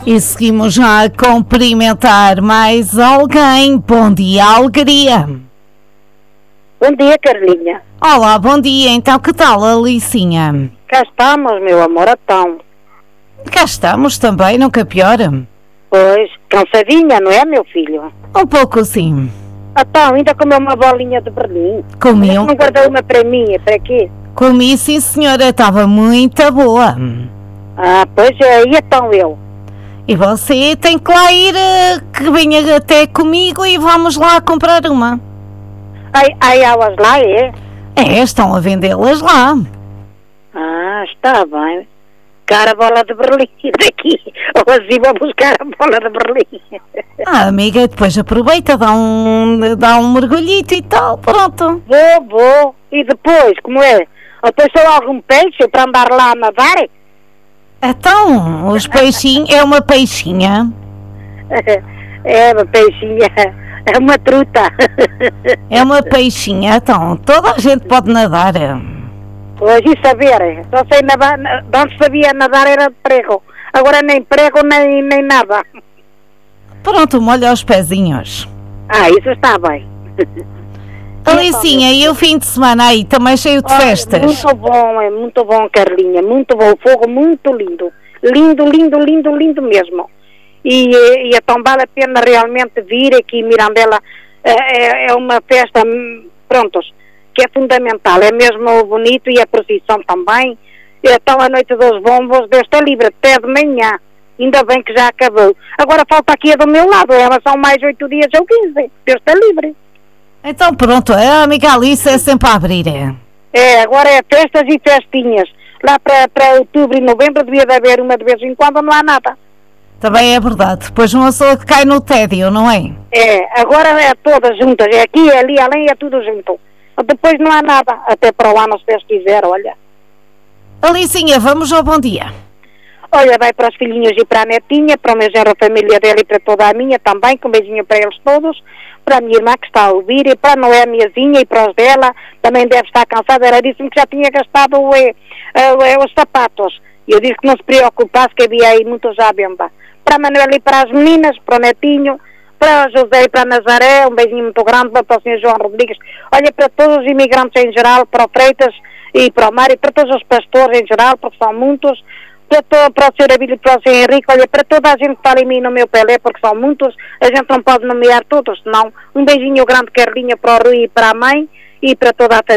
E seguimos já a cumprimentar mais alguém. Bom dia, alegria. Bom dia, Carlinha. Olá, bom dia. Então, que tal, Alicinha? Cá estamos, meu amor, então. Cá estamos também, nunca pior. Pois, cansadinha, não é, meu filho? Um pouco sim. Então, ainda comeu uma bolinha de Berlim? Comi. Não guardou uma para mim, para quê? Comi, sim, senhora. Estava muito boa. Ah, pois é, e então eu? E você tem que lá ir, que venha até comigo e vamos lá comprar uma. Ai, elas lá, é? É, estão a vendê-las lá. Ah, está bem. Cara, a bola de Berlim daqui. Ou assim vou buscar a bola de Berlim. Ah, amiga, depois aproveita, dá um mergulhito e tal, pronto. Vou. E depois, como é? Depois só algum peixe para andar lá a nadar? Então, os peixinhos, é uma peixinha. É uma peixinha, é uma truta. É uma peixinha, então, toda a gente pode nadar. Hoje saber, só sei nadar, onde sabia nadar era de prego. Agora nem prego, nem nada. Pronto, molha os pezinhos. Ah, isso está bem. Alicinha, e o fim de semana aí, também cheio de festas? Muito bom, Carlinha, muito bom, o fogo muito lindo. Lindo mesmo. E então vale a pena realmente vir aqui em Mirandela, é uma festa, prontos, que é fundamental, é mesmo bonito e a procissão também. Então a noite dos bombos, Deus está livre até de manhã, ainda bem que já acabou. Agora falta aqui a do meu lado, elas são mais 8 dias ou 15, Deus está livre. Então pronto, a amiga Alice é sempre a abrir, agora é festas e festinhas. Lá para outubro e novembro devia de haver uma de vez em quando, não há nada. Também é verdade, depois uma pessoa que cai no tédio, não é? Agora é todas juntas, é aqui, é ali, além, é tudo junto. Depois não há nada, até para o ano, se Deus quiser, olha. Alicinha, vamos ao bom dia. Olha, vai para os filhinhos e para a netinha, para o meu genro, a família dela e para toda a minha também, com um beijinho para eles todos, para a minha irmã que está a ouvir, e para a Noémiazinha e para os dela, também deve estar cansada, ela disse-me que já tinha gastado os sapatos. E eu disse que não se preocupasse, que havia aí muitos à venda. Para a Manuela e para as meninas, para o netinho, para o José e para a Nazaré, um beijinho muito grande, para o Sr. João Rodrigues, olha, para todos os imigrantes em geral, para o Freitas e para o Mário, para todos os pastores em geral, porque são muitos, para o Sr. Abílio e para o Sr. Henrique, olha, para toda a gente que fala em mim no meu Pelé, porque são muitos, a gente não pode nomear todos, senão um beijinho grande, Carlinha, para o Rui e para a mãe e para toda a família.